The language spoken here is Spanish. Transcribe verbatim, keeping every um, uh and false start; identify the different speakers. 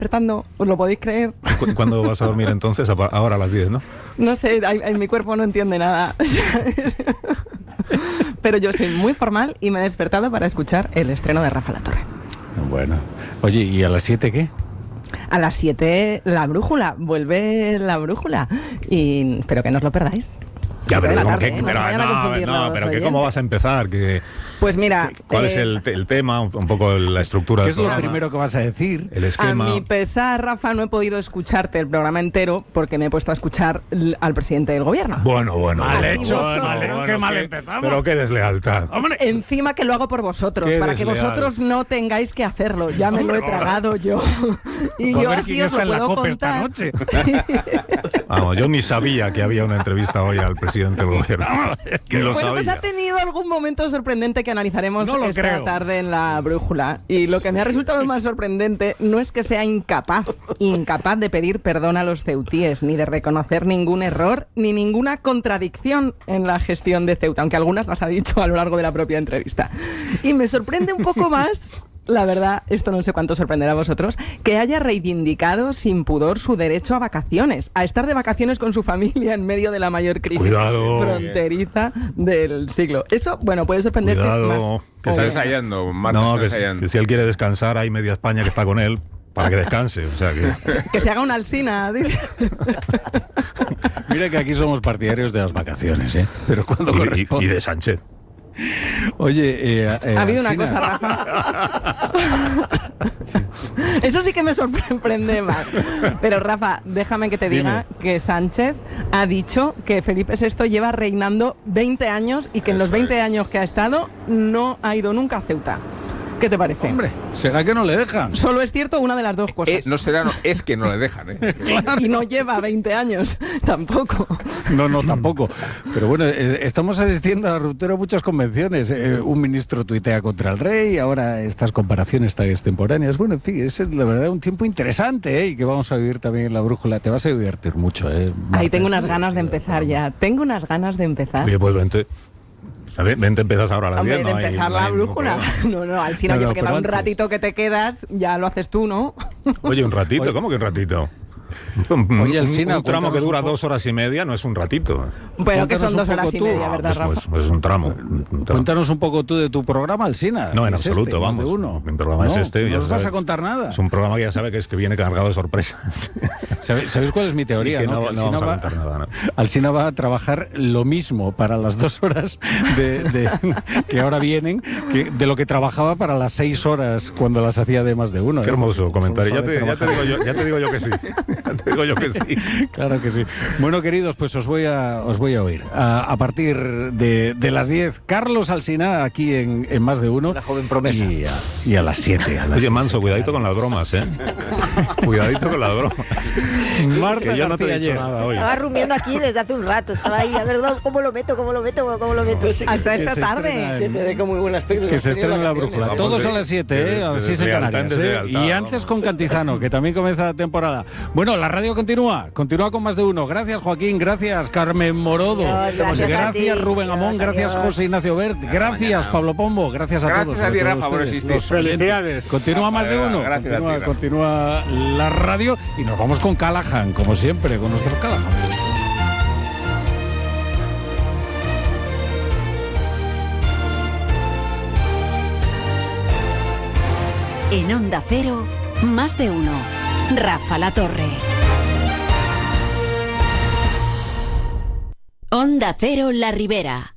Speaker 1: despertando, ¿os lo podéis creer?
Speaker 2: ¿Cu- ¿Cuándo vas a dormir entonces? A pa- Ahora a las diez, ¿no?
Speaker 1: No sé, ay, ay, mi cuerpo no entiende nada. Pero yo soy muy formal y me he despertado para escuchar el estreno de Rafa La Torre.
Speaker 3: Bueno. Oye, ¿y a las siete qué?
Speaker 1: A las siete, La Brújula, vuelve La Brújula. Y espero que no os lo perdáis.
Speaker 2: Ya, pero,
Speaker 1: De la
Speaker 2: ¿cómo
Speaker 1: tarde,
Speaker 2: que-
Speaker 1: ¿eh? No
Speaker 2: pero,
Speaker 1: se vayan a
Speaker 2: no,
Speaker 1: confundir
Speaker 2: no,
Speaker 1: los
Speaker 2: pero que
Speaker 1: oyentes.
Speaker 2: ¿cómo vas a empezar? Que,
Speaker 1: Pues mira...
Speaker 2: ¿Cuál
Speaker 1: eh,
Speaker 2: es el, te- el tema? Un, un poco la estructura
Speaker 3: ¿Qué
Speaker 2: del
Speaker 3: es lo
Speaker 2: programa,
Speaker 3: primero que vas a decir?
Speaker 2: el
Speaker 1: A
Speaker 2: esquema.
Speaker 1: mi pesar, Rafa, no he podido escucharte el programa entero porque me he puesto a escuchar l- al presidente del gobierno.
Speaker 2: Bueno, bueno.
Speaker 3: Mal
Speaker 2: bueno,
Speaker 3: hecho,
Speaker 2: bueno,
Speaker 3: mal hecho.
Speaker 2: bueno,
Speaker 3: Qué mal
Speaker 2: qué-
Speaker 3: empezamos.
Speaker 2: Pero qué deslealtad.
Speaker 3: ¡Hombre!
Speaker 1: Encima que lo hago por vosotros,
Speaker 2: Qué
Speaker 1: para que
Speaker 2: desleal.
Speaker 1: vosotros no tengáis que hacerlo. Ya me lo he tragado yo. Y
Speaker 3: A
Speaker 1: yo
Speaker 3: ver
Speaker 1: así
Speaker 3: quién
Speaker 1: os lo
Speaker 3: está en la
Speaker 1: puedo
Speaker 3: COPE esta
Speaker 1: contar.
Speaker 3: noche.
Speaker 2: Vamos, yo ni sabía que había una entrevista hoy al presidente del gobierno. Ni lo
Speaker 1: Bueno, pues
Speaker 2: sabía.
Speaker 1: ha tenido algún momento sorprendente que analizaremos
Speaker 3: No lo
Speaker 1: esta
Speaker 3: creo.
Speaker 1: tarde en La Brújula. Y lo que me ha resultado más sorprendente no es que sea incapaz, incapaz de pedir perdón a los ceutíes, ni de reconocer ningún error, ni ninguna contradicción en la gestión de Ceuta, aunque algunas las ha dicho a lo largo de la propia entrevista. Y me sorprende un poco más... La verdad, esto no sé cuánto sorprenderá a vosotros, que haya reivindicado sin pudor su derecho a vacaciones, a estar de vacaciones con su familia en medio de la mayor crisis
Speaker 2: Cuidado.
Speaker 1: fronteriza del siglo. Eso, bueno, puede sorprenderte
Speaker 2: Cuidado,
Speaker 1: más.
Speaker 2: que
Speaker 1: O
Speaker 2: se-
Speaker 1: bien.
Speaker 4: Está ensayando, Marta,
Speaker 2: No,
Speaker 4: está
Speaker 2: que,
Speaker 4: ensayando.
Speaker 2: que si él quiere descansar, hay media España que está con él para que descanse. O sea que.
Speaker 1: Que se haga una alsina, dice.
Speaker 3: Mira que aquí somos partidarios de las vacaciones, ¿eh? Pero cuando
Speaker 2: Y, y-
Speaker 3: corresponde.
Speaker 2: y de Sánchez.
Speaker 3: Oye, eh, eh,
Speaker 1: Ha habido una
Speaker 3: Alsina,
Speaker 1: cosa, Rafa. Eso sí que me sorprende más. Pero Rafa, déjame que te diga que Sánchez ha dicho que Felipe sexto lleva reinando veinte años y que en los
Speaker 4: Eso
Speaker 1: veinte
Speaker 4: es.
Speaker 1: años que ha estado no ha ido nunca a Ceuta. ¿Qué te parece?
Speaker 3: Hombre, ¿será que no le dejan?
Speaker 1: Solo es cierto una de las dos cosas.
Speaker 4: Eh, no será, no, es que no le dejan, ¿eh?
Speaker 1: Y no lleva veinte años tampoco.
Speaker 3: No, no, tampoco. Pero bueno, eh, estamos asistiendo a la ruptura de muchas convenciones. Eh, un ministro tuitea contra el rey, ahora estas comparaciones tan extemporáneas. Bueno, en fin, es la verdad un tiempo interesante, ¿eh? Y que vamos a vivir también en La Brújula. Te vas a divertir mucho, ¿eh? Marta?
Speaker 1: Ahí tengo unas
Speaker 3: Es
Speaker 1: ganas de
Speaker 3: divertido.
Speaker 1: empezar ya. Tengo unas ganas de empezar.
Speaker 2: Oye, pues vente. A ver, vente, empiezas ahora a las
Speaker 1: Hombre,
Speaker 2: diez.
Speaker 1: de
Speaker 2: no hay-
Speaker 1: empezar
Speaker 2: no
Speaker 1: la
Speaker 2: hay ningún
Speaker 1: brújula.
Speaker 2: problema.
Speaker 1: No, no, al Sina,
Speaker 3: No,
Speaker 1: yo
Speaker 3: no,
Speaker 1: que queda
Speaker 3: pero
Speaker 1: un
Speaker 3: antes.
Speaker 1: ratito que te quedas, ya lo haces tú, ¿no?
Speaker 2: Oye, un ratito,
Speaker 3: Oye.
Speaker 2: ¿cómo que un ratito? Un,
Speaker 3: Oye,
Speaker 2: un-
Speaker 3: Alsina,
Speaker 2: un tramo que
Speaker 3: cuéntanos
Speaker 2: dura
Speaker 3: un poco.
Speaker 2: dos horas y media no es un ratito.
Speaker 1: Pero que
Speaker 3: Cuéntanos
Speaker 1: son
Speaker 3: un
Speaker 1: dos horas
Speaker 3: poco
Speaker 1: y
Speaker 3: tú.
Speaker 1: media,
Speaker 2: Ah,
Speaker 1: ¿verdad,
Speaker 2: pues,
Speaker 1: Rafa?
Speaker 2: pues, pues es un tramo. un tramo.
Speaker 3: Cuéntanos un poco tú de tu programa, Alsina.
Speaker 2: No, en
Speaker 3: ¿Es
Speaker 2: absoluto,
Speaker 3: este, Más de
Speaker 2: vamos.
Speaker 3: uno?
Speaker 2: Mi programa es
Speaker 3: No,
Speaker 2: este,
Speaker 3: No
Speaker 2: ya
Speaker 3: nos vas
Speaker 2: sabes.
Speaker 3: a contar nada.
Speaker 2: Es un programa que ya sabe que es que viene cargado de sorpresas.
Speaker 3: ¿Sabe- ¿Sabéis cuál es mi teoría?
Speaker 2: Y que
Speaker 3: no?
Speaker 2: no-
Speaker 3: Que
Speaker 2: no
Speaker 3: Alsina
Speaker 2: vamos a
Speaker 3: va-
Speaker 2: contar nada, ¿no?
Speaker 3: Alsina va a trabajar lo mismo para las dos horas de, de- que ahora vienen que de lo que trabajaba para las seis horas cuando las hacía de más de uno.
Speaker 2: Qué
Speaker 3: ¿eh?
Speaker 2: hermoso
Speaker 3: Solo
Speaker 2: comentario. Ya
Speaker 3: sabe
Speaker 2: te, ya te
Speaker 3: trabajar.
Speaker 2: digo yo, ya te digo yo que sí. Ya te digo yo que sí.
Speaker 3: Claro que sí. Bueno, queridos, pues os voy a, os voy a oír. A, a partir de, de las diez, Carlos Alsina aquí en, en Más de Uno.
Speaker 5: Una joven promesa.
Speaker 3: Y a, y a las siete. A las
Speaker 2: Oye,
Speaker 3: siete,
Speaker 2: Manso, cuidadito con las bromas, ¿eh? Cuidadito con las bromas.
Speaker 3: Marta
Speaker 2: Que yo no te he
Speaker 3: García
Speaker 2: dicho
Speaker 3: Ayer.
Speaker 2: nada hoy.
Speaker 6: Estaba rumiando aquí desde hace un rato. Estaba ahí, a ver, ¿cómo lo meto? ¿Cómo lo meto? ¿Cómo lo meto?
Speaker 5: Pues sí, que,
Speaker 1: Hasta
Speaker 3: que
Speaker 1: esta
Speaker 3: se
Speaker 1: tarde.
Speaker 3: estrena
Speaker 5: se te ve con muy buen aspecto.
Speaker 3: Que se
Speaker 5: Has tenido
Speaker 3: estrena en La
Speaker 5: vacaciones.
Speaker 3: Brújula.
Speaker 2: Vamos,
Speaker 3: Todos
Speaker 2: de-
Speaker 3: a las siete,
Speaker 2: de-
Speaker 3: ¿eh?
Speaker 2: de
Speaker 3: Así es en
Speaker 2: deslealtad,
Speaker 3: Canarias. ¿eh?
Speaker 2: deslealtad,
Speaker 3: Y antes
Speaker 2: vamos.
Speaker 3: con Cantizano, que también comienza la temporada. Bueno, la radio continúa. Continúa con Más de Uno. Gracias, Joaquín. Gracias, Carmen Morodo.
Speaker 6: Dios, gracias a ti.
Speaker 3: Rubén Amón.
Speaker 6: Dios,
Speaker 3: Gracias,
Speaker 6: adiós.
Speaker 3: José Ignacio Bert. Gracias, Pablo Pombo. Gracias a
Speaker 4: Gracias
Speaker 3: todos.
Speaker 4: a
Speaker 3: sobre
Speaker 4: ti,
Speaker 3: todo
Speaker 4: Rafa, por
Speaker 3: ustedes,
Speaker 4: existir.
Speaker 3: los oyentes.
Speaker 7: Felicidades.
Speaker 3: Continúa Más de Uno.
Speaker 4: Gracias a ti,
Speaker 3: Continúa,
Speaker 4: Rafa.
Speaker 3: continúa la radio. Y nos vamos con Callahan, como siempre, con nuestros Callahan puestos.
Speaker 8: En Onda Cero, Más de Uno. Rafa La Torre. Onda Cero La Ribera.